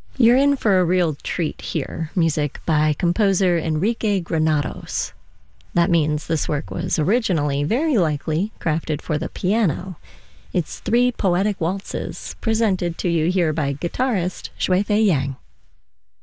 You're in for a real treat here. Music by composer Enrique Granados. That means this work was originally, very likely, crafted for the piano. It's 3 poetic waltzes, presented to you here by guitarist Shuifei Yang.